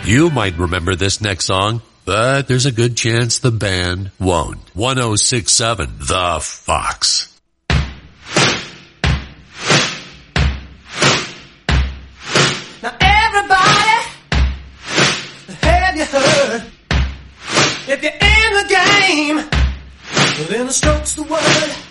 You might remember this next song, but there's a good chance the band won't. 1067 The Fox. Now everybody, have you heard? If you're in the game, well then the stroke's the word.